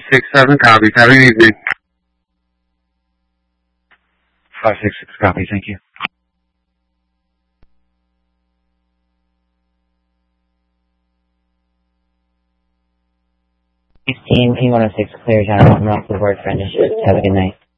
567 copies. Have a good evening. 566 copy, thank you. P106 clear, John. I'm off the board for initiative. Have a good night.